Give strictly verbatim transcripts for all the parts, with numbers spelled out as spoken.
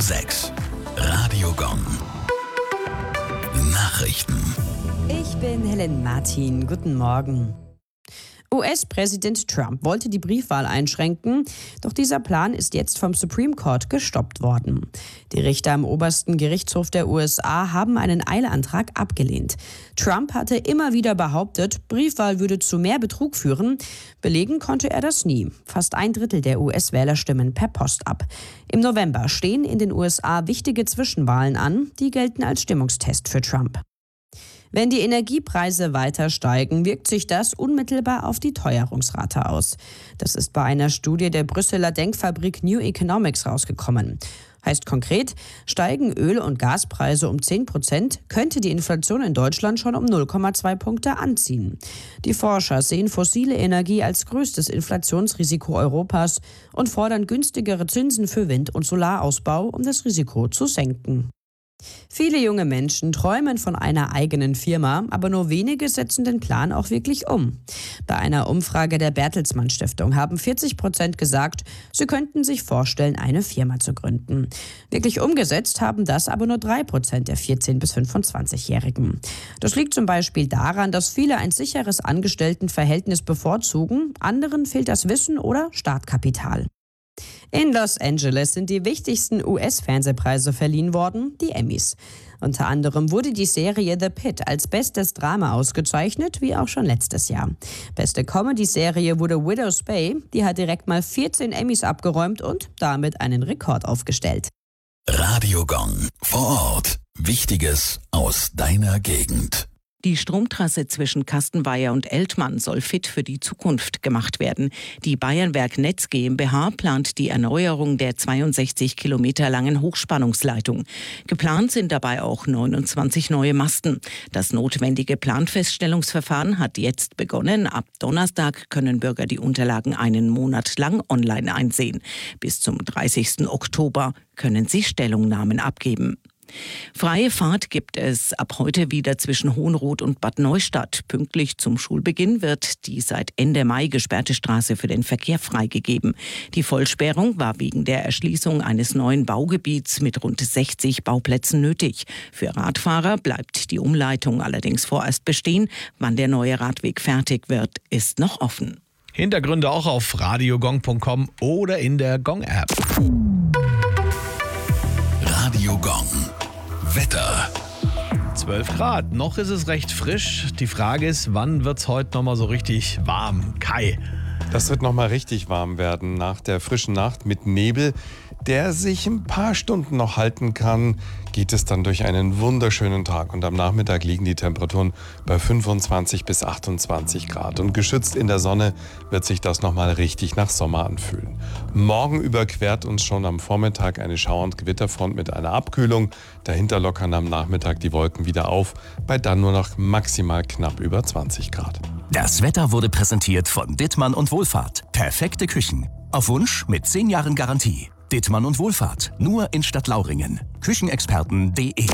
sechs. Radio Gong. Nachrichten. Ich bin Helen Martin. Guten Morgen. U S-Präsident Trump wollte die Briefwahl einschränken, doch dieser Plan ist jetzt vom Supreme Court gestoppt worden. Die Richter am obersten Gerichtshof der U S A haben einen Eilantrag abgelehnt. Trump hatte immer wieder behauptet, Briefwahl würde zu mehr Betrug führen. Belegen konnte er das nie. Fast ein Drittel der U S-Wähler stimmen per Post ab. Im November stehen in den U S A wichtige Zwischenwahlen an, die gelten als Stimmungstest für Trump. Wenn die Energiepreise weiter steigen, wirkt sich das unmittelbar auf die Teuerungsrate aus. Das ist bei einer Studie der Brüsseler Denkfabrik New Economics rausgekommen. Heißt konkret, steigen Öl- und Gaspreise um zehn Prozent, könnte die Inflation in Deutschland schon um null Komma zwei Punkte anziehen. Die Forscher sehen fossile Energie als größtes Inflationsrisiko Europas und fordern günstigere Zinsen für Wind- und Solarausbau, um das Risiko zu senken. Viele junge Menschen träumen von einer eigenen Firma, aber nur wenige setzen den Plan auch wirklich um. Bei einer Umfrage der Bertelsmann Stiftung haben vierzig Prozent gesagt, sie könnten sich vorstellen, eine Firma zu gründen. Wirklich umgesetzt haben das aber nur drei Prozent der vierzehn- bis fünfundzwanzigjährigen. Das liegt zum Beispiel daran, dass viele ein sicheres Angestelltenverhältnis bevorzugen, anderen fehlt das Wissen oder Startkapital. In Los Angeles sind die wichtigsten U S-Fernsehpreise verliehen worden, die Emmys. Unter anderem wurde die Serie The Pitt als bestes Drama ausgezeichnet, wie auch schon letztes Jahr. Beste Comedy-Serie wurde Widow's Bay, die hat direkt mal vierzehn Emmys abgeräumt und damit einen Rekord aufgestellt. Radio Gong. Vor Ort. Wichtiges aus deiner Gegend. Die Stromtrasse zwischen Kastenweier und Eltmann soll fit für die Zukunft gemacht werden. Die Bayernwerk Netz GmbH plant die Erneuerung der zweiundsechzig Kilometer langen Hochspannungsleitung. Geplant sind dabei auch neunundzwanzig neue Masten. Das notwendige Planfeststellungsverfahren hat jetzt begonnen. Ab Donnerstag können Bürger die Unterlagen einen Monat lang online einsehen. Bis zum dreißigsten Oktober können sie Stellungnahmen abgeben. Freie Fahrt gibt es ab heute wieder zwischen Hohenroth und Bad Neustadt. Pünktlich zum Schulbeginn wird die seit Ende Mai gesperrte Straße für den Verkehr freigegeben. Die Vollsperrung war wegen der Erschließung eines neuen Baugebiets mit rund sechzig Bauplätzen nötig. Für Radfahrer bleibt die Umleitung allerdings vorerst bestehen. Wann der neue Radweg fertig wird, ist noch offen. Hintergründe auch auf radiogong punkt com oder in der Gong-App. Radio Gong. Wetter. zwölf Grad, noch ist es recht frisch. Die Frage ist, wann wird es heute nochmal so richtig warm? Kai. Das wird nochmal richtig warm werden nach der frischen Nacht mit Nebel, der sich ein paar Stunden noch halten kann, geht es dann durch einen wunderschönen Tag. Und am Nachmittag liegen die Temperaturen bei fünfundzwanzig bis achtundzwanzig Grad. Und geschützt in der Sonne wird sich das nochmal richtig nach Sommer anfühlen. Morgen überquert uns schon am Vormittag eine Schauer- und Gewitterfront mit einer Abkühlung. Dahinter lockern am Nachmittag die Wolken wieder auf, bei dann nur noch maximal knapp über zwanzig Grad. Das Wetter wurde präsentiert von Dittmann und Wohlfahrt. Perfekte Küchen. Auf Wunsch mit zehn Jahren Garantie. Dittmann und Wohlfahrt. Nur in Stadtlauringen. Küchenexperten punkt de.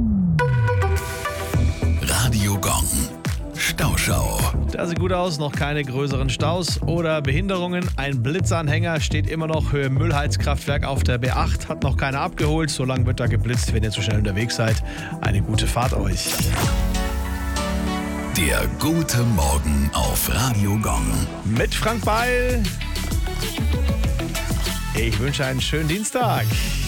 Radio Gong. Stauschau. Das sieht gut aus, noch keine größeren Staus oder Behinderungen. Ein Blitzanhänger steht immer noch Höhe Müllheizkraftwerk auf der B acht, hat noch keiner abgeholt. So lange wird da geblitzt, wenn ihr zu schnell unterwegs seid. Eine gute Fahrt euch. Der gute Morgen auf Radio Gong. Mit Frank Beil. Ich wünsche einen schönen Dienstag.